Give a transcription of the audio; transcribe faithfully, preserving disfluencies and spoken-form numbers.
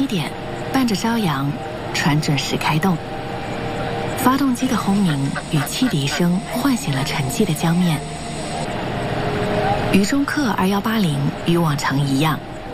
点，伴着朝阳，船准时开动。发动机的轰鸣与汽笛声唤醒了沉寂的江面。渝中客二一八零与往常一样，